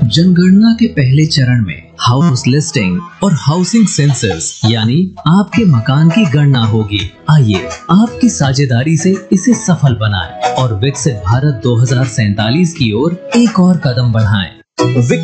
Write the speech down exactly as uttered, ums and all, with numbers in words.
जनगणना के पहले चरण में हाउस लिस्टिंग और हाउसिंग सेंसस यानी आपके मकान की गणना होगी। आइए आपकी साझेदारी से इसे सफल बनाएं और विकसित भारत दो हज़ार सैंतालीस की ओर एक और कदम बढ़ाएं।